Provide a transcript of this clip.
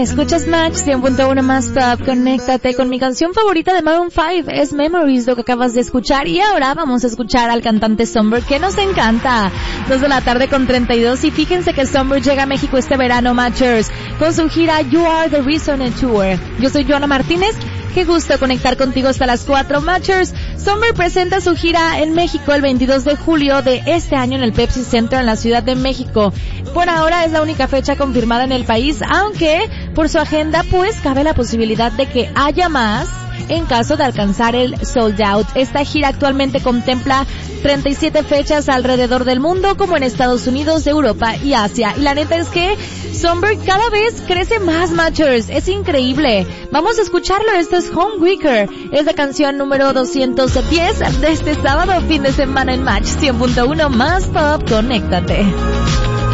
Escuchas Match 100.1 más top, conéctate con mi canción favorita de Maroon 5, es Memories, lo que acabas de escuchar, y ahora vamos a escuchar al cantante Somber, que nos encanta. 2:32 y fíjense que Somber llega a México este verano, Matchers, con su gira You Are the Reason Tour. Yo soy Joana Martínez. Qué gusto conectar contigo hasta las 4, Matchers. Somber presenta su gira en México el 22 de julio de este año en el Pepsi Center en la Ciudad de México. Por ahora es la única fecha confirmada en el país, aunque por su agenda pues cabe la posibilidad de que haya más en caso de alcanzar el sold out. Esta gira actualmente contempla 37 fechas alrededor del mundo, como en Estados Unidos, Europa y Asia. Y la neta es que Somber cada vez crece más, Matchers. Es increíble. Vamos a escucharlo. Esto es Homeweaker. Es la canción número 210 de este sábado, fin de semana en Match 100.1 más pop. Conéctate.